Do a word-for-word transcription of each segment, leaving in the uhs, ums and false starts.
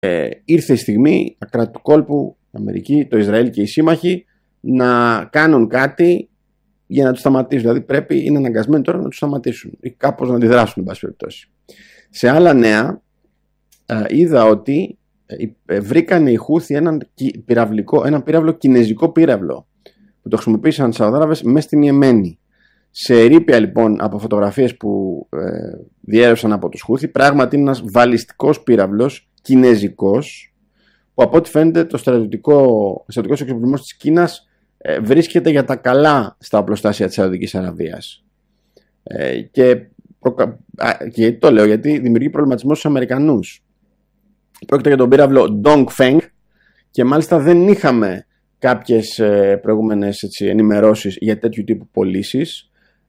ε, ήρθε η στιγμή τα κράτη του κόλπου, η Αμερική, το Ισραήλ και οι σύμμαχοι να κάνουν κάτι για να τους σταματήσουν. Δηλαδή πρέπει, είναι αναγκασμένοι τώρα να τους σταματήσουν ή κάπως να αντιδράσουν, εν πάση περιπτώσει. Σε άλλα νέα, ε, είδα ότι ε, βρήκαν οι Χούθοι έναν πυραυλικό, έναν πύραυλο, κινέζικο πύραυλο, που το χρησιμοποίησαν οι Σαουδάραβες μέσα στην Ιεμένη. Σε ερείπια λοιπόν από φωτογραφίες που ε, διέρευσαν από τους Χούθη, πράγματι είναι ένας βαλιστικός πύραυλος κινέζικος, που από ό,τι φαίνεται το στρατιωτικό, στρατιωτικός εξοπλισμός της Κίνας ε, βρίσκεται για τα καλά στα οπλοστάσια της Σαουδικής Αραβίας. Ε, και, προκα... και γιατί το λέω, γιατί δημιουργεί προβληματισμό στους Αμερικανούς. Πρόκειται για τον πύραυλο Dongfeng και μάλιστα δεν είχαμε κάποιες ε, προηγούμενες έτσι, ενημερώσεις για τέτοιου τύπου πωλήσεις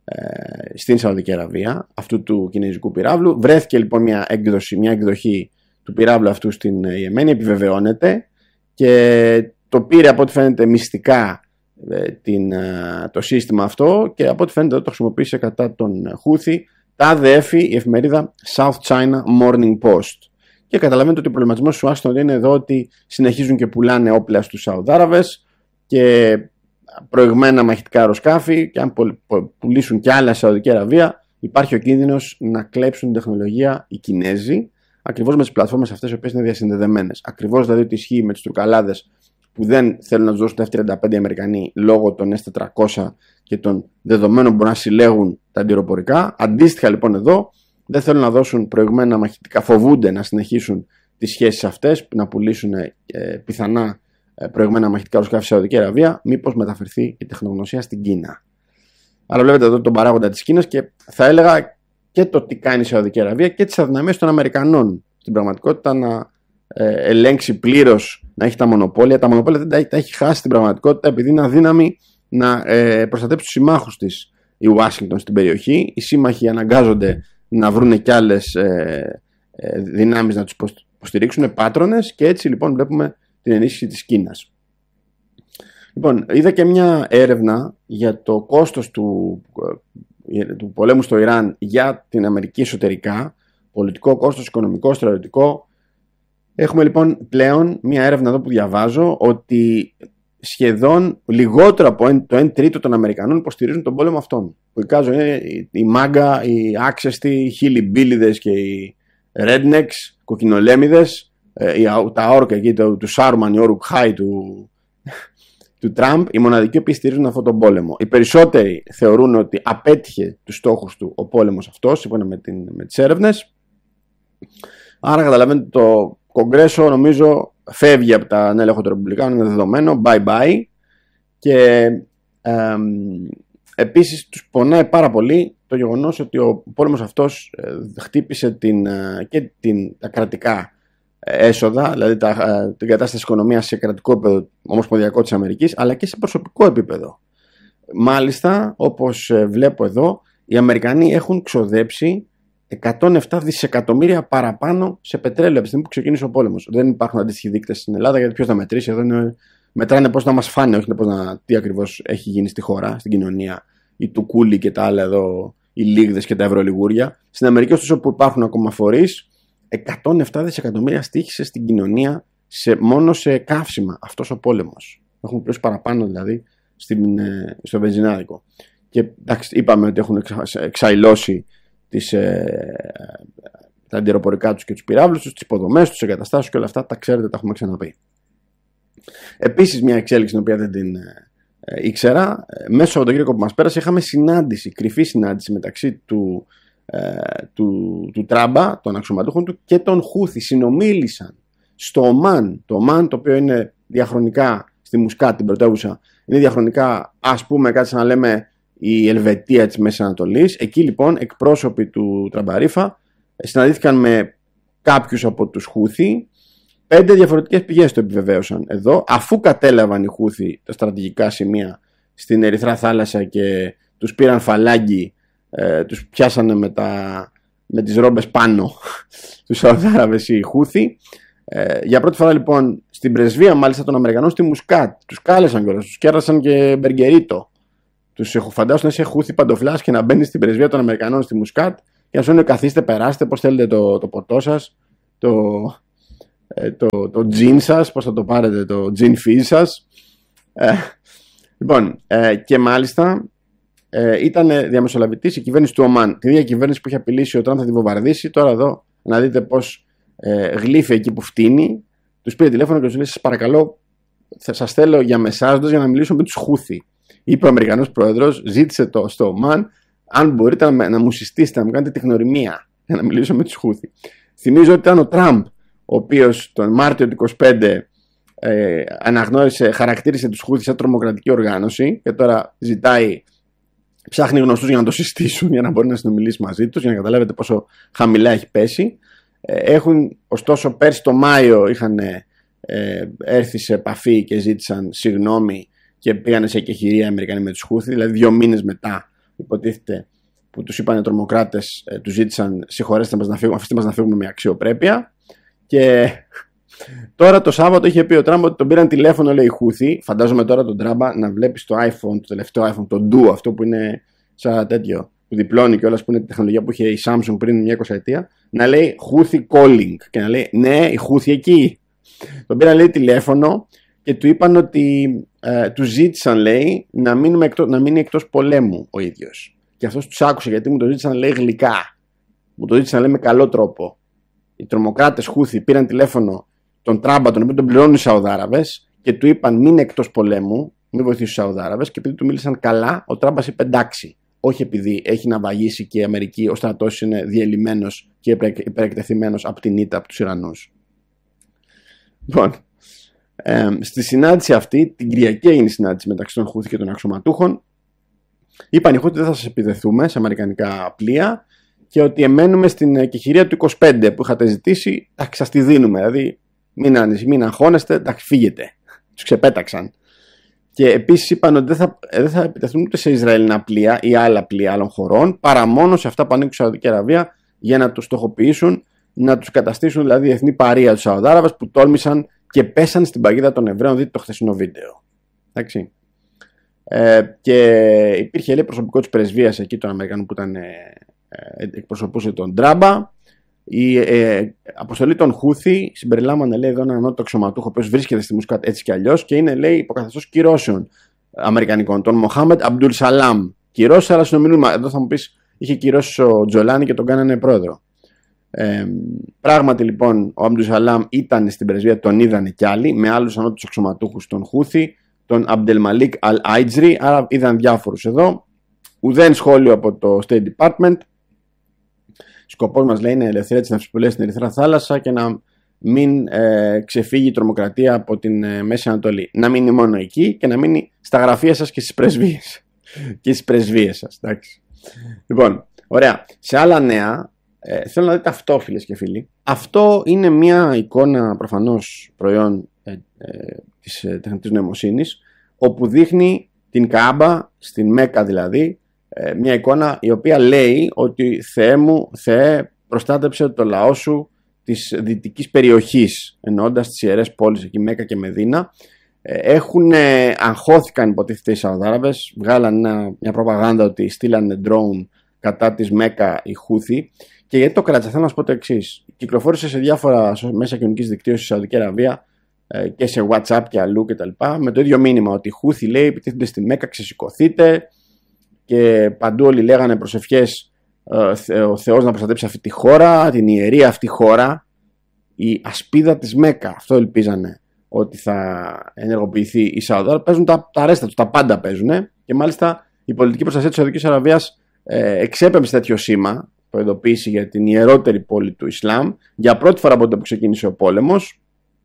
ε, στην Σαουδική Αραβία αυτού του κινέζικου πυράβλου. Βρέθηκε λοιπόν μια έκδοση, μια εκδοχή του πυράβλου αυτού στην Ιεμένη, επιβεβαιώνεται και το πήρε από ό,τι φαίνεται μυστικά ε, την, ε, το σύστημα αυτό και από ό,τι φαίνεται το χρησιμοποίησε κατά τον Χούθη. Τα διέφη η εφημερίδα South China Morning Post. Και καταλαβαίνετε ότι ο προβληματισμός του Ουάσιγκτον είναι εδώ ότι συνεχίζουν και πουλάνε όπλα στους Σαουδάραβες και προηγμένα μαχητικά αεροσκάφη, και αν πουλήσουν και άλλα στη Σαουδική Αραβία, υπάρχει ο κίνδυνος να κλέψουν την τεχνολογία οι Κινέζοι, ακριβώς με τις πλατφόρμες αυτές οι οποίες είναι διασυνδεδεμένες. Ακριβώς δηλαδή ότι ισχύει με τους Τουρκαλάδες που δεν θέλουν να τους δώσουν τα εφ τριάντα πέντε οι Αμερικανοί λόγω των ες τετρακόσια και των δεδομένων που μπορούν να συλλέγουν τα αντιεροπορικά. Αντίστοιχα λοιπόν εδώ, δεν θέλουν να δώσουν προηγμένα μαχητικά, φοβούνται να συνεχίσουν τις σχέσεις αυτές, να πουλήσουν ε, πιθανά ε, προηγμένα μαχητικά αεροσκάφη στη Σαουδική Αραβία, μήπως μεταφερθεί η τεχνογνωσία στην Κίνα. Άρα βλέπετε εδώ τον παράγοντα της Κίνας και θα έλεγα και το τι κάνει η Σαουδική Αραβία και τις αδυναμίες των Αμερικανών στην πραγματικότητα να ε, ελέγξει πλήρως, να έχει τα μονοπόλια. Τα μονοπόλια δεν τα, τα έχει χάσει στην πραγματικότητα επειδή είναι αδύναμη να ε, προστατέψει τους συμμάχους της η Ουάσιγκτον στην περιοχή. Οι σύμμαχοι αναγκάζονται να βρουν και άλλες ε, ε, δυνάμεις να τους υποστηρίξουν, πάτρονες, και έτσι λοιπόν βλέπουμε την ενίσχυση της Κίνας. Λοιπόν, είδα και μια έρευνα για το κόστος του, του πολέμου στο Ιράν για την Αμερική εσωτερικά, πολιτικό κόστος, οικονομικό, στρατιωτικό. Έχουμε λοιπόν πλέον μια έρευνα εδώ που διαβάζω ότι σχεδόν λιγότερο από το ένα τρίτο των Αμερικανών υποστηρίζουν τον πόλεμο αυτόν. Που εικάζω είναι η μάγκα, οι άξεστοι, οι χιλιμπίλιδες και οι rednecks, κοκκινολέμιδες, τα όρκα εκεί του Σάρμαν, οι όρουκ χάι του, του Τραμπ, οι μοναδικοί που στηρίζουν αυτόν τον πόλεμο. Οι περισσότεροι θεωρούν ότι απέτυχε τους στόχους του ο πόλεμος αυτός, σύμφωνα με, την, με τις έρευνες. Άρα καταλαβαίνετε το Κογκρέσο νομίζω φεύγει από τα ανέλεγχο των Ρεπουμπλικάνων, είναι δεδομένο, bye bye. Και ε, επίσης τους πονάει πάρα πολύ το γεγονός ότι ο πόλεμος αυτός ε, χτύπησε την, ε, και την, τα κρατικά έσοδα, δηλαδή τα, ε, την κατάσταση οικονομίας σε κρατικό επίπεδο ομοσπονδιακό της Αμερικής, αλλά και σε προσωπικό επίπεδο. Μάλιστα, όπως ε, βλέπω εδώ, οι Αμερικανοί έχουν ξοδέψει εκατόν επτά δισεκατομμύρια παραπάνω σε πετρέλαιο από τη στιγμή που ξεκίνησε ο πόλεμος. Δεν υπάρχουν αντίστοιχοι δείκτες στην Ελλάδα, γιατί ποιος θα μετρήσει? Εδώ είναι, μετράνε πώς να μας φάνε, όχι πώς να, τι ακριβώς έχει γίνει στη χώρα, στην κοινωνία, η τουκούλη και τα άλλα εδώ, οι λίγδες και τα ευρωλιγούρια. Στην Αμερική, ωστόσο, που υπάρχουν ακόμα φορείς, εκατόν επτά δισεκατομμύρια στοίχησε στην κοινωνία σε, μόνο σε καύσιμα αυτός ο πόλεμος. Έχουμε πλέον παραπάνω δηλαδή στην, στο βενζινάδικο. Και εντάξει, είπαμε ότι έχουν εξαϊλώσει τις, ε, τα αντιεροπορικά τους και τους πυράβλους τους, τις υποδομές τους, τις εγκαταστάσεις και όλα αυτά, τα ξέρετε, τα έχουμε ξαναπεί. Επίσης, μια εξέλιξη την οποία δεν την ε, ήξερα, ε, μέσω από τον Σαββατοκύριακο που μας πέρασε, είχαμε συνάντηση, κρυφή συνάντηση μεταξύ του, ε, του, του Τράμπα, των αξιωματούχων του, και των Χούθη. Συνομίλησαν στο Ομάν, το Ομάν το οποίο είναι διαχρονικά στη Μουσκάτ, την πρωτεύουσα, είναι διαχρονικά, ας πούμε, κάτι σαν να λέμε η Ελβετία της Μέσης Ανατολής. Εκεί λοιπόν εκπρόσωποι του Τραμπαρίφα συναντήθηκαν με κάποιους από τους Χούθη. Πέντε διαφορετικές πηγές το επιβεβαίωσαν εδώ, αφού κατέλαβαν οι Χούθη τα στρατηγικά σημεία στην Ερυθρά Θάλασσα και τους πήραν φαλάγγι, ε, τους πιάσανε με, τα, με τις ρόμπες πάνω τους Σαουδάραβες οι Χούθη. Ε, για πρώτη φορά λοιπόν στην πρεσβεία μάλιστα των Αμερικανών στη Μουσκάτ τους κάλεσαν κιόλας, τους κέρασαν και μπεργκερίτο. Τους έχω φαντάσου να είσαι Χούθη παντοφλάς και να μπαίνει στην πρεσβεία των Αμερικανών στη Μουσκάτ και να σου λένε καθίστε, περάστε, πώς θέλετε το, το ποτό σας, το, ε, το, το τζιν σας, πώς θα το πάρετε, το τζιν φίζ σας. Ε, λοιπόν, ε, και μάλιστα ε, ήταν διαμεσολαβητής η κυβέρνηση του Ομάν. Την ίδια κυβέρνηση που είχε απειλήσει ο Τραμπ θα την βομβαρδίσει. Τώρα εδώ να δείτε πώς ε, γλύφει εκεί που φτύνει. Τους πήρε τηλέφωνο και τους λέει: σας παρακαλώ, θα σας θέλω για μεσάζοντας για να μιλήσω με τους Χούθι. Είπε ο Αμερικανός πρόεδρος, ζήτησε το στο Ομάν, αν μπορείτε να, να μου συστήσετε, να μου κάνετε τεχνορημία για να μιλήσω με τους Χούθι. Θυμίζω ότι ήταν ο Τραμπ, ο οποίος τον Μάρτιο του είκοσι πέντε ε, αναγνώρισε, χαρακτήρισε τους Χούθι σαν τρομοκρατική οργάνωση και τώρα ζητάει, ψάχνει γνωστούς για να το συστήσουν, για να μπορεί να συνομιλήσει μαζί τους, για να καταλάβετε πόσο χαμηλά έχει πέσει. Ε, έχουν, ωστόσο, πέρσι το Μάιο είχαν ε, έρθει σε επαφή και ζήτησαν συγγνώμη και πήγανε σε εκεχηρία οι Αμερικανοί με τους Χούθι, δηλαδή δύο μήνες μετά, υποτίθεται, που τους είπαν οι τρομοκράτες, ε, τους ζήτησαν συγχωρέστε μας να φύγουμε, αφήστε μας να φύγουμε με αξιοπρέπεια. Και τώρα το Σάββατο είχε πει ο Τραμπ ότι τον πήραν τηλέφωνο, λέει, οι Χούθι. Φαντάζομαι τώρα τον Τραμπ να βλέπει το iPhone, το τελευταίο iPhone, το Duo, αυτό που είναι σαν τέτοιο, που διπλώνει κιόλας, που είναι τη τεχνολογία που είχε η Samsung πριν μια εικοσαετία, να λέει Χούθι calling και να λέει ναι, οι Χούθι εκεί. Τον πήραν, λέει, τηλέφωνο και του είπαν ότι ε, του ζήτησαν, λέει, να, εκτός, να μείνει εκτός πολέμου ο ίδιος. Και αυτός τους άκουσε γιατί μου το ζήτησαν, λέει, γλυκά. Μου το ζήτησαν, λέει, με καλό τρόπο. Οι τρομοκράτες Χούθι πήραν τηλέφωνο τον Τραμπ, τον οποίο τον πληρώνουν οι Σαουδάραβες, και του είπαν μην εκτός πολέμου, μην βοηθήσει τους Σαουδάραβες, και επειδή του μίλησαν καλά, ο Τραμπ είπε εντάξει. Όχι επειδή έχει να βαγίσει και η Αμερική, ο στρατός είναι διελειμμένος και υπερεκτεθειμένος από την ήττα από τους Ιρανούς. Λοιπόν, ε, στη συνάντηση αυτή, την Κυριακή έγινε η συνάντηση μεταξύ των Χούθι και των αξιωματούχων. Είπαν οι Χούθι δεν θα σας επιδεθούμε σε αμερικανικά πλοία και ότι εμένουμε στην εκεχηρία του είκοσι πέντε που είχατε ζητήσει, εντάξει, σας τη δίνουμε. Δηλαδή, μην, μην αγχώνεστε, εντάξει, φύγετε. Τους ξεπέταξαν. Και επίσης είπαν ότι δεν θα, δεν θα επιτεθούν ούτε σε Ισραηλινά πλοία ή άλλα πλοία άλλων χωρών, παρά μόνο σε αυτά που ανήκουν στη Σαουδική Αραβία για να τους στοχοποιήσουν, να τους καταστήσουν δηλαδή διεθνή παρεία τους Σαουδάραβες που τόλμησαν και πέσαν στην παγίδα των Εβραίων. Δείτε το χθεσινό βίντεο. Εντάξει. Ε, και υπήρχε, λέει, προσωπικό της πρεσβείας εκεί των Αμερικανών που ήταν, ε, ε, εκπροσωπούσε τον Τραμπ. Η ε, αποστολή των Χούθι συμπεριλάμβανε, λέει, εδώ έναν ανώτατο αξιωματούχο, ο οποίος βρίσκεται στη Μουσκάτ έτσι κι αλλιώς και είναι, λέει, υποκαθεστώς κυρώσεων αμερικανικών, τον Μοχάμετ Αμπντουλ Σαλάμ. Κυρώσεις, αλλά συνομιλούμε. Εδώ θα μου πεις, είχε κυρώσει ο Τζολάνι και τον κάνανε πρόεδρο. Ε, πράγματι, λοιπόν, ο Αμπντουλ Σαλάμ ήταν στην πρεσβεία, τον είδανε κι άλλοι, με άλλους ανώτατους αξιωματούχους των Χούθι, τον Αμπντελμαλίκ Αλ Άιτζρι, άρα είδαν διάφορους εδώ. Ουδέν σχόλιο από το State Department. Σκοπός μας, λέει, είναι η ελευθερία της ναυσιπλοείας στην Ερυθρά Θάλασσα και να μην ε, ξεφύγει η τρομοκρατία από την ε, Μέση Ανατολή. Να μείνει μόνο εκεί και να μείνει στα γραφεία σας και στις πρεσβείες. και στις πρεσβείες σας, εντάξει. Λοιπόν, ωραία. Σε άλλα νέα, ε, θέλω να δείτε αυτό, φίλες και φίλοι. Αυτό είναι μια εικόνα, προφανώς προϊόν ε, ε, της ε, τεχνητής νοημοσύνης, όπου δείχνει την Καάμπα, στην Μέκα δηλαδή, μια εικόνα η οποία λέει ότι Θεέ μου, Θεέ, προστάτεψε το λαό σου της δυτικής περιοχής, εννοώντας τις ιερές πόλεις εκεί, Μέκα και Μεδίνα. Έχουν, αγχώθηκαν υποτίθεται οι Σαουδάραβες, βγάλαν μια, μια προπαγάνδα ότι στείλανε drone κατά της Μέκα οι Χούθι. Και γιατί το κράτησα, θέλω να σας πω το εξής. Κυκλοφόρησε σε διάφορα μέσα κοινωνικής δικτύωσης στη Σαουδική Αραβία και σε WhatsApp και αλλού κτλ. Με το ίδιο μήνυμα ότι οι Χούθι, λέει, επιτίθενται στη Μέκα, ξεσηκωθείτε. Και παντού όλοι λέγανε προσευχές, ο Θεός να προστατέψει αυτή τη χώρα, την ιερή αυτή χώρα, η ασπίδα της Μέκα. Αυτό ελπίζανε ότι θα ενεργοποιηθεί η Σαουδάραβια. Παίζουν τα, τα ρέστα τους, τα πάντα παίζουν. Και μάλιστα η πολιτική προστασία της Σαουδικής Αραβίας ε, εξέπεμψε τέτοιο σήμα, προειδοποίηση για την ιερότερη πόλη του Ισλάμ, για πρώτη φορά από τότε που ξεκίνησε ο πόλεμος.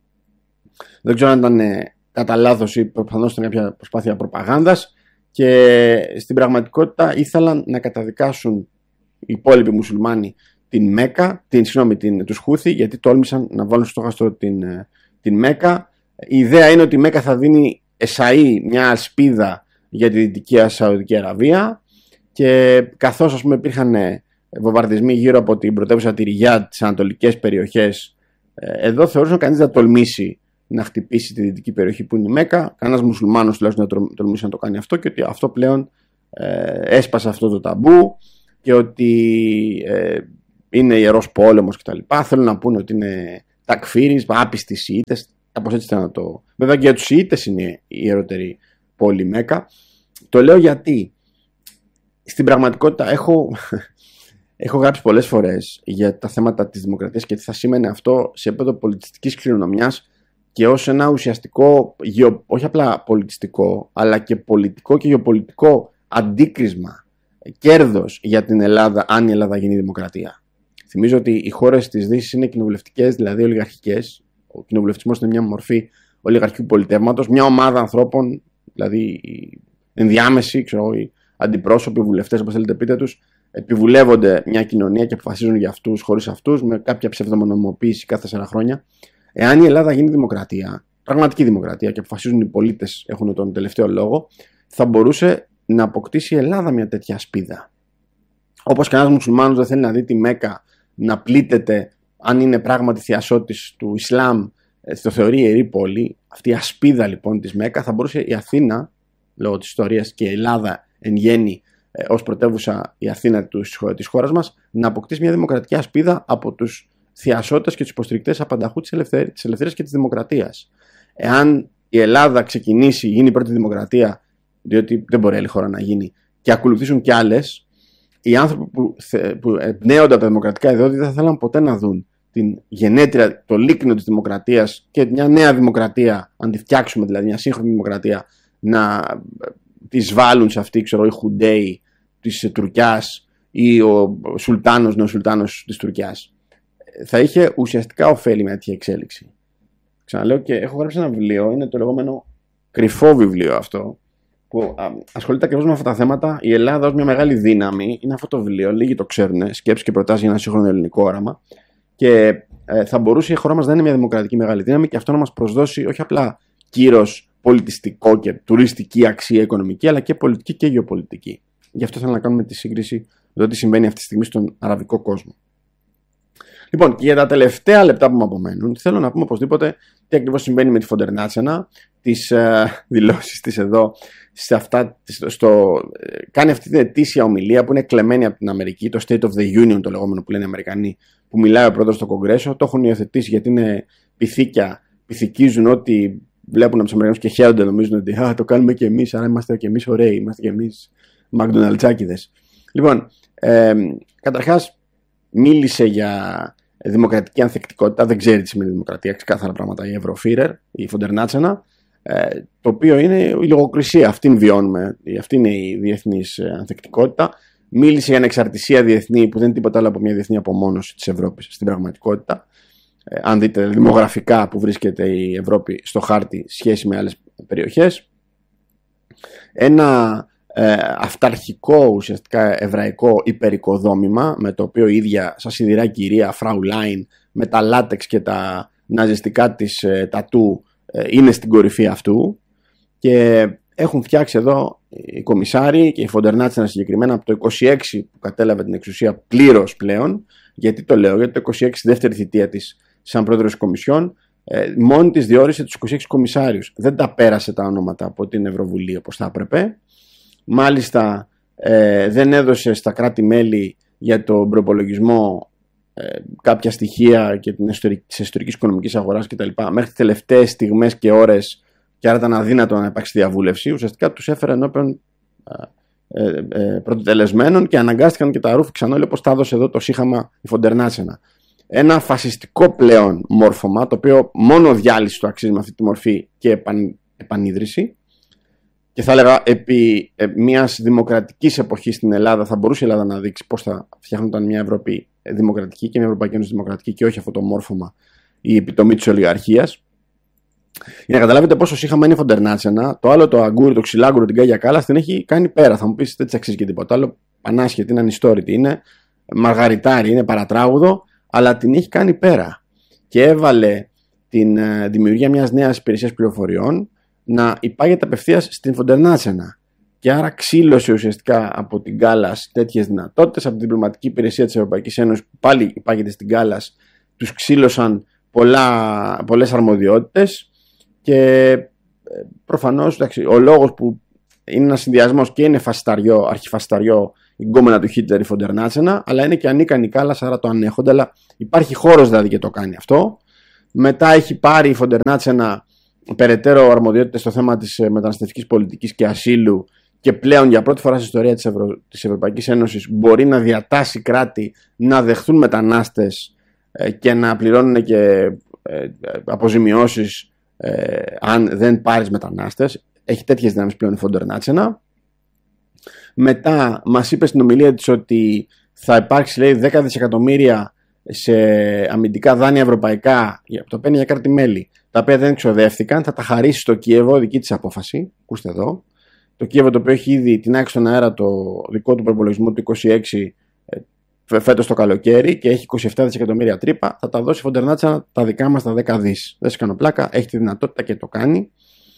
Δεν ξέρω αν ήταν ε, κατά λάθος ή προφανώς ήταν κάποια προσπάθεια προπαγάνδας. Και στην πραγματικότητα ήθελαν να καταδικάσουν οι υπόλοιποι μουσουλμάνοι την Μέκα, την, συγγνώμη, την, τους Χούθι, γιατί τόλμησαν να βάλουν στο στόχαστρο την, την Μέκα. Η ιδέα είναι ότι η Μέκα θα δίνει εσαΐ μια ασπίδα για τη Δυτική Σαουδική Αραβία, και καθώς, ας πούμε, υπήρχαν βομβαρδισμοί γύρω από την πρωτεύουσα τη Ριγιάντ, τις ανατολικές περιοχές, εδώ θεωρούσαν κανείς να τολμήσει να χτυπήσει τη δυτική περιοχή που είναι η Μέκα. Κανένας μουσουλμάνος τουλάχιστον να τολμήσει να το κάνει αυτό, και ότι αυτό πλέον ε, έσπασε αυτό το ταμπού και ότι ε, είναι ιερός πόλεμος κτλ. Θέλουν να πούνε ότι είναι τακφίρις, άπιστοι Σιήτες, κάπως έτσι θέλω να το. Βέβαια και για τους Σιήτες είναι η ιερότερη πόλη Μέκα. Το λέω γιατί στην πραγματικότητα έχω, έχω γράψει πολλές φορές για τα θέματα της δημοκρατίας και τι θα σήμαινε αυτό σε επίπεδο πολιτιστικής κληρονομιάς και ως ένα ουσιαστικό, γεω, όχι απλά πολιτιστικό, αλλά και πολιτικό και γεωπολιτικό αντίκρισμα, κέρδος για την Ελλάδα, αν η Ελλάδα γίνει δημοκρατία. Θυμίζω ότι οι χώρες της Δύσης είναι κοινοβουλευτικές, δηλαδή ολιγαρχικές. Ο κοινοβουλευτισμός είναι μια μορφή ολιγαρχικού πολιτεύματος, μια ομάδα ανθρώπων, δηλαδή ενδιάμεση, ξέρω, οι αντιπρόσωποι, βουλευτές, όπως θέλετε πείτε τους, επιβουλεύονται μια κοινωνία και αποφασίζουν για αυτούς, χωρίς αυτούς, με κάποια ψευδομονομοποίηση κάθε τέσσερα χρόνια. Εάν η Ελλάδα γίνει δημοκρατία, πραγματική δημοκρατία και αποφασίζουν οι πολίτες, έχουν τον τελευταίο λόγο, θα μπορούσε να αποκτήσει η Ελλάδα μια τέτοια ασπίδα. Όπως κανένας μουσουλμάνος δεν θέλει να δει τη Μέκα να πλήττεται, αν είναι πράγματι θειασότης του Ισλάμ, το θεωρεί ιερή πόλη, αυτή η ασπίδα λοιπόν της Μέκα, θα μπορούσε η Αθήνα, λόγω της ιστορίας, και η Ελλάδα εν γέννη, ως πρωτεύουσα η Αθήνα της χώρας μας, να αποκτήσει μια δημοκρατική ασπίδα από τους θειασότες και τους υποστηρικτές απανταχού της ελευθερίας και της δημοκρατίας. Εάν η Ελλάδα ξεκινήσει, γίνει η πρώτη δημοκρατία, διότι δεν μπορεί άλλη χώρα να γίνει, και ακολουθήσουν κι άλλες, οι άνθρωποι που, που εμπνέονται από τα δημοκρατικά ιδεώδη δεν θα θέλουν ποτέ να δουν την γενέτρια, το λίκνο της δημοκρατίας και μια νέα δημοκρατία, αν τη φτιάξουμε δηλαδή, μια σύγχρονη δημοκρατία, να τις βάλουν σε αυτή, ξέρω, οι Χουντέοι της Τουρκιάς ή ο Σουλτάνος, νεοσουλτάνος της Τουρκιάς. Θα είχε ουσιαστικά ωφέλη με τέτοια εξέλιξη. Ξαναλέω, και έχω γράψει ένα βιβλίο, είναι το λεγόμενο κρυφό βιβλίο αυτό, που ασχολείται ακριβώς με αυτά τα θέματα. Η Ελλάδα ως μια μεγάλη δύναμη, είναι αυτό το βιβλίο, λίγοι το ξέρουν, σκέψεις και προτάσεις για ένα σύγχρονο ελληνικό όραμα. Και ε, θα μπορούσε η χώρα μας να είναι μια δημοκρατική μεγάλη δύναμη και αυτό να μας προσδώσει όχι απλά κύρος πολιτιστικό και τουριστική αξία οικονομική, αλλά και πολιτική και γεωπολιτική. Γι' αυτό θέλω να κάνουμε τη σύγκριση με το τι συμβαίνει αυτή τη στιγμή στον αραβικό κόσμο. Λοιπόν, και για τα τελευταία λεπτά που μου απομένουν, θέλω να πούμε οπωσδήποτε τι ακριβώς συμβαίνει με τη Φοντερ Νάτσενα, τις ε, δηλώσεις της εδώ, σε αυτά, στο, ε, κάνει αυτή την ετήσια ομιλία που είναι κλεμμένη από την Αμερική, το State of the Union το λεγόμενο που λένε οι Αμερικανοί, που μιλάει ο πρόεδρος στο Κογκρέσο, το έχουν υιοθετήσει γιατί είναι πυθίκια, πυθικίζουν ότι βλέπουν από τους Αμερικανούς και χαίρονται, νομίζουν ότι α, το κάνουμε και εμείς, άρα είμαστε και εμείς ωραίοι, είμαστε και εμείς Μακδοναλτσάκηδες. Λοιπόν, ε, καταρχάς μίλησε για δημοκρατική ανθεκτικότητα, δεν ξέρει τι σημαίνει δημοκρατία, ξεκάθαρα πράγματα η Ευρωφίρερ, η Φοντερ Νάτσενα, ε, το οποίο είναι η λογοκρισία, αυτήν βιώνουμε, αυτή είναι η διεθνής ανθεκτικότητα. Μίλησε για ανεξαρτησία διεθνή που δεν είναι τίποτα άλλο από μια διεθνή απομόνωση της Ευρώπης στην πραγματικότητα. Ε, αν δείτε δημογραφικά που βρίσκεται η Ευρώπη στο χάρτη σχέση με άλλες περιοχές. Ένα ε, αυταρχικό ουσιαστικά εβραϊκό υπερικοδόμημα με το οποίο η ίδια σαν σιδηρά κυρία Φραουλάιν με τα λάτεξ και τα ναζιστικά της ε, τατού ε, είναι στην κορυφή αυτού και έχουν φτιάξει εδώ οι κομισάροι και η Φοντερ Νάτσενα συγκεκριμένα από το είκοσι έξι που κατέλαβε την εξουσία πλήρως πλέον. Γιατί το λέω, γιατί το είκοσι έξι δεύτερη θητεία της σαν πρόεδρος της Κομισιόν ε, μόνη της διόρισε τους είκοσι έξι κομισάριους. Δεν τα πέρασε τα ονόματα από την Ευρωβουλή όπως θα έπρεπε. Μάλιστα ε, δεν έδωσε στα κράτη-μέλη για τον προπολογισμό ε, κάποια στοιχεία και την ιστορική, της ιστορικής οικονομικής αγοράς κτλ. Μέχρι τις τελευταίες στιγμές και ώρες, και άρα ήταν αδύνατο να υπάρξει διαβούλευση. Ουσιαστικά τους έφερε ενώπιον ε, ε, ε, πρωτοτελεσμένων και αναγκάστηκαν και τα ρούφηξαν όλοι όπως τα έδωσε εδώ το σύγχαμα η Φοντερ Νάτσενα. Ένα φασιστικό πλέον μόρφωμα, το οποίο μόνο διάλυση το αξίζει με αυτή τη μορφή και επαν, επανίδρυση. Και θα έλεγα επί ε, μιας δημοκρατικής εποχής στην Ελλάδα θα μπορούσε η Ελλάδα να δείξει πώς θα φτιάχνονταν μια Ευρώπη δημοκρατική και μια Ευρωπαϊκή Ένωση δημοκρατική και όχι αυτό το μόρφωμα, η επιτομή της ολιγαρχίας. Για να καταλάβετε πόσο σύγχαμα είναι η Φοντερ Νάτσενα, το άλλο το αγκούρι, το ξυλάγκουρο, την Κάγια Κάλλας την έχει κάνει πέρα. Θα μου πεις δεν της αξίζει και τίποτα άλλο. Πανάσχετη, είναι ανιστόρητη, είναι μαργαριτάρη, είναι παρατράγουδο, αλλά την έχει κάνει πέρα. Και έβαλε την ε, δημιουργία μιας νέας υπηρεσίας πληροφοριών να υπάγεται απευθείας στην Φοντερ Νάτσενα. Και άρα ξύλωσε ουσιαστικά από την Κάλλας τέτοιες δυνατότητες, από την διπλωματική υπηρεσία της Ευρωπαϊκής Ένωσης που πάλι υπάγεται στην Κάλλας, τους ξύλωσαν πολλά, πολλές αρμοδιότητες. Και προφανώς εντάξει, ο λόγος που είναι ένας συνδυασμός και είναι φασισταριό, αρχιφασισταριό η γκόμενα του Χίτλερ η Φοντερ Νάτσενα, αλλά είναι και ανίκανη Κάλλας, άρα το ανέχονται. Αλλά υπάρχει χώρος δηλαδή και το κάνει αυτό. Μετά έχει πάρει η Φοντερ Νάτσενα περαιτέρω αρμοδιότητες στο θέμα της μεταναστευτικής πολιτικής και ασύλου και πλέον για πρώτη φορά στην ιστορία της, Ευρω... της Ευρωπαϊκής Ένωσης μπορεί να διατάσει κράτη να δεχθούν μετανάστες και να πληρώνουν και αποζημιώσεις αν δεν πάρεις μετανάστες. Έχει τέτοιες δυνάμεις πλέον η Φοντερ Νάτσενα. Μετά μας είπε στην ομιλία της ότι θα υπάρξει, λέει, δέκα δισεκατομμύρια σε αμυντικά δάνεια ευρωπαϊκά, το παίρνει για κράτη-μέλη, τα οποία δεν εξοδεύτηκαν, θα τα χαρίσει στο Κίεβο, δική της απόφαση. Ακούστε εδώ. Το Κίεβο, το οποίο έχει ήδη τεινάξει στον αέρα το δικό του προπολογισμό του είκοσι έξι φέτος το καλοκαίρι και έχει είκοσι επτά δισεκατομμύρια τρύπα, θα τα δώσει η Φοντερ Νάτσενα τα δικά μας τα δέκα δις. Δεν σε κάνω πλάκα, έχει τη δυνατότητα και το κάνει.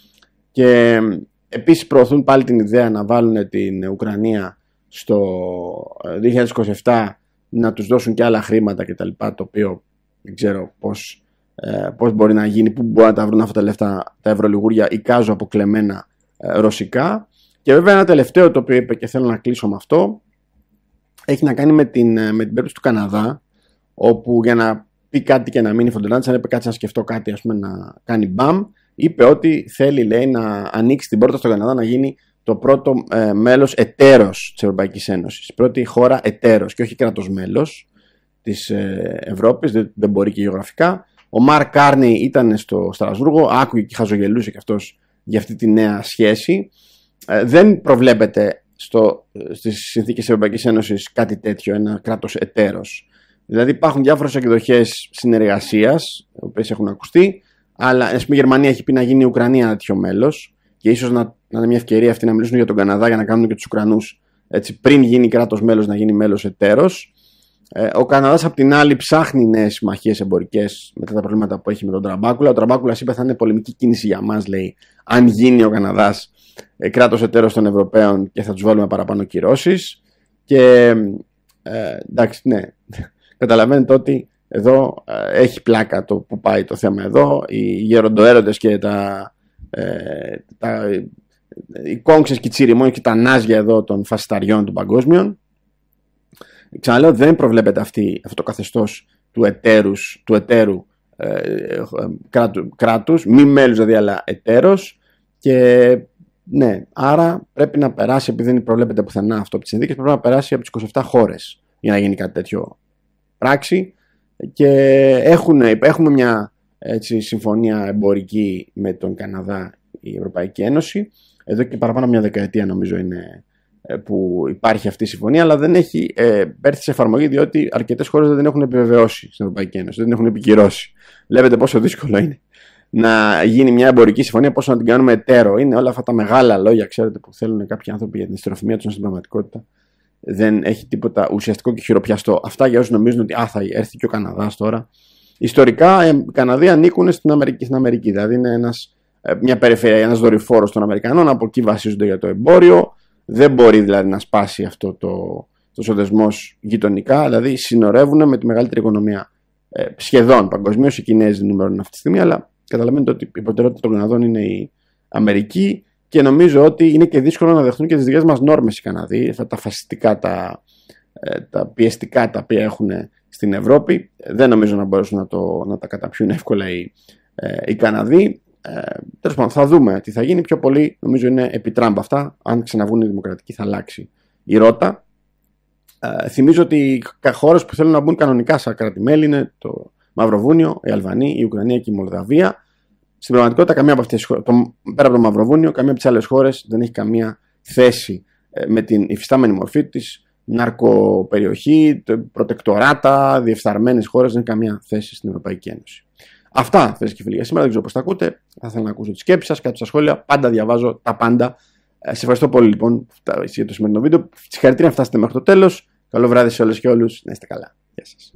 Και επίσης προωθούν πάλι την ιδέα να βάλουν την Ουκρανία στο δύο χιλιάδες είκοσι επτά, να τους δώσουν και άλλα χρήματα κτλ. Το οποίο δεν ξέρω πώς, ε, πώς μπορεί να γίνει, πού μπορεί να τα βρουν αυτά τα λεφτά τα ευρωλιγούρια, εικάζω αποκλεμμένα ε, ρωσικά. Και βέβαια ένα τελευταίο το οποίο είπε και θέλω να κλείσω με αυτό, έχει να κάνει με την, με την περίπτωση του Καναδά, όπου για να πει κάτι και να μείνει η Φοντερ Νάτσενα, είπε κάτσε να σκεφτώ κάτι, ας πούμε, να κάνει μπαμ. Είπε ότι θέλει, λέει, να ανοίξει την πόρτα στον Καναδά να γίνει το πρώτο ε, μέλος εταίρος της Ευρωπαϊκής Ένωσης. Η πρώτη χώρα εταίρος και όχι κράτος μέλος της ε, Ευρώπης, δεν, δεν μπορεί και γεωγραφικά. Ο Μαρκ Κάρνεϊ ήταν στο Στρασβούργο, άκουγε και χαζογελούσε και αυτός για αυτή τη νέα σχέση. Ε, δεν προβλέπεται στο, στις συνθήκες της Ευρωπαϊκής Ένωσης κάτι τέτοιο, ένα κράτος εταίρος. Δηλαδή υπάρχουν διάφορες εκδοχές συνεργασίας, οι οποίες έχουν ακουστεί, αλλά ας πούμε η Γερμανία έχει πει να γίνει η Ουκρανία ένα τέτοιο μέλος και ίσως να, να είναι μια ευκαιρία αυτή να μιλήσουν για τον Καναδά για να κάνουν και τους Ουκρανούς έτσι, πριν γίνει κράτος μέλος να γίνει μέλος εταίρος. Ε, ο Καναδάς απ' την άλλη ψάχνει νέες συμμαχίες εμπορικές μετά τα προβλήματα που έχει με τον Τραμπάκουλα. Ο Τραμπάκουλας είπε θα είναι πολεμική κίνηση για μας, λέει, αν γίνει ο Καναδάς ε, κράτος εταίρος των Ευρωπαίων και θα τους βάλουμε παραπάνω κυρώσεις. Και ε, εντάξει, ναι, καταλαβαίνετε ότι εδώ ε, έχει πλάκα το που πάει το θέμα εδώ. Οι γεροντοέρωτες και τα, ε, τα, οι κόγξες και οι τσιριμόνοι και τα νάζια εδώ των φασισταριών των παγκόσμιων. Ξαναλέω, δεν προβλέπεται αυτή, αυτό το καθεστώς του, εταίρους, του εταίρου ε, ε, κράτου, κράτους, μη μέλους δηλαδή, αλλά εταίρος. Και ναι, άρα πρέπει να περάσει, επειδή δεν προβλέπεται πουθενά αυτό από τις συνθήκες, πρέπει να περάσει από τις είκοσι επτά χώρες για να γίνει κάτι τέτοιο πράξη. Και έχουν, έχουμε μια έτσι, συμφωνία εμπορική με τον Καναδά, η Ευρωπαϊκή Ένωση. Εδώ και παραπάνω μια δεκαετία νομίζω είναι που υπάρχει αυτή η συμφωνία, αλλά δεν έχει ε, έρθει σε εφαρμογή διότι αρκετές χώρες δεν την έχουν επιβεβαιώσει στην Ευρωπαϊκή Ένωση, δεν την έχουν επικυρώσει. Βλέπετε πόσο δύσκολο είναι να γίνει μια εμπορική συμφωνία, πόσο να την κάνουμε εταίρο. Είναι όλα αυτά τα μεγάλα λόγια, ξέρετε, που θέλουν κάποιοι άνθρωποι για την ιστεροφημία τους στην πραγματικότητα. Δεν έχει τίποτα ουσιαστικό και χειροπιαστό. Αυτά για όσους νομίζουν ότι α, θα έρθει και ο Καναδάς τώρα. Ιστορικά, οι Καναδοί ανήκουν στην Αμερική, στην Αμερική. Δηλαδή είναι ένας, μια περιφέρεια, ένας δορυφόρος των Αμερικανών. Από εκεί βασίζονται για το εμπόριο. Δεν μπορεί δηλαδή να σπάσει αυτό το, το δεσμός γειτονικά. Δηλαδή συνορεύουν με τη μεγαλύτερη οικονομία ε, σχεδόν παγκοσμίως. Οι Κινέζοι νούμερον αυτή τη στιγμή, αλλά καταλαβαίνετε ότι η προτεραιότητα των Καναδών είναι η Αμερική. Και νομίζω ότι είναι και δύσκολο να δεχτούν και τις δικές μας νόρμες οι Καναδοί, αυτά τα φασιστικά, τα, τα πιεστικά τα οποία έχουν στην Ευρώπη. Δεν νομίζω να μπορέσουν να, το, να τα καταπιούν εύκολα οι, οι Καναδοί. Ε, τέλος πάντων, θα δούμε τι θα γίνει. Πιο πολύ νομίζω είναι επί Τραμπ αυτά. Αν ξαναβγούν οι δημοκρατικοί, θα αλλάξει η ρότα. Ε, θυμίζω ότι οι χώρες που θέλουν να μπουν κανονικά σαν κράτη-μέλη είναι το Μαυροβούνιο, η Αλβανία, η Ουκρανία και η Μολδαβία. Στην πραγματικότητα, καμία από αυτές τις χώρες, πέρα από το Μαυροβούνιο, καμία από τις άλλες χώρες δεν έχει καμία θέση ε, με την υφιστάμενη μορφή της. Ναρκοπεριοχή, προτεκτοράτα, διεφθαρμένες χώρες δεν έχει καμία θέση στην Ευρωπαϊκή Ένωση. Αυτά, φίλες και φίλοι, για σήμερα. Δεν ξέρω πώς τα ακούτε. Θα ήθελα να ακούσω τις σκέψεις σας, κάτω στα σχόλια. Πάντα διαβάζω τα πάντα. Σε ευχαριστώ πολύ λοιπόν για το σημερινό βίντεο. Συγχαρητήρια να φτάσετε μέχρι το τέλος. Καλό βράδυ σε όλες και όλους. Να είστε καλά. Γεια σας.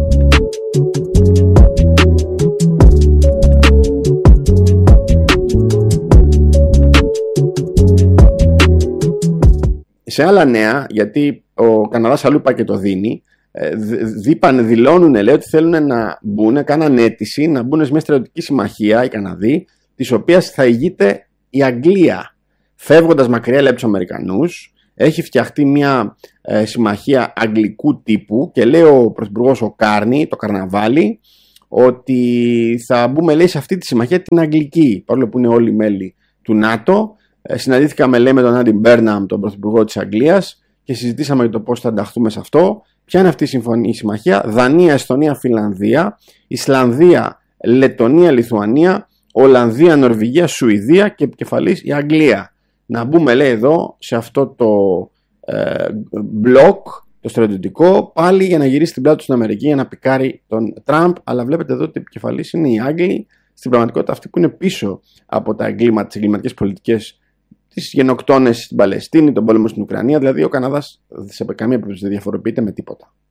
Σε άλλα νέα, γιατί ο Καναδάς αλλού πάει και το δίνει, δίπαν, δηλώνουν, λέει, ότι θέλουν να μπουν, κάναν αίτηση να μπουν σε μια στρατιωτική συμμαχία οι Καναδοί, της οποίας θα ηγείται η Αγγλία. Φεύγοντας μακριά, λέει, από τους Αμερικανούς, έχει φτιαχτεί μια ε, συμμαχία αγγλικού τύπου και λέει ο πρωθυπουργός ο Κάρνι, το Καρναβάλι, ότι θα μπούμε, λέει, σε αυτή τη συμμαχία την Αγγλική, παρόλο που είναι όλοι μέλη του ΝΑΤΟ. Ε, συναντήθηκαμε, λέει, με τον Άντι Μπέρναμ, τον πρωθυπουργό της Αγγλίας, και συζητήσαμε για το πώς θα ενταχθούμε σε αυτό. Ποια είναι αυτή η, συμφωνία, η συμμαχία? Δανία, Εστονία, Φινλανδία, Ισλανδία, Λετονία, Λιθουανία, Ολλανδία, Νορβηγία, Σουηδία και επικεφαλής η Αγγλία. Να μπούμε, λέει, εδώ σε αυτό το ε, μπλοκ, το στρατιωτικό, πάλι για να γυρίσει την πλάτη του στην Αμερική, για να πικάρει τον Τραμπ. Αλλά βλέπετε εδώ ότι επικεφαλής είναι οι Άγγλοι, στην πραγματικότητα αυτοί που είναι πίσω από τα εγκλήματα, τις εγκληματικές πολιτικές, τις γενοκτόνες στην Παλαιστίνη, τον πόλεμο στην Ουκρανία. Δηλαδή ο Καναδάς σε καμία περίπτωση δεν διαφοροποιείται με τίποτα.